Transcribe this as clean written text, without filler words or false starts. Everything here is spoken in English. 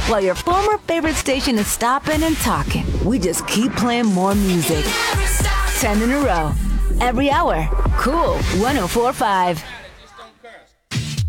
while your former favorite station is stopping and talking. We just keep playing more music. 10 in a row. Every hour. Cool 104.5.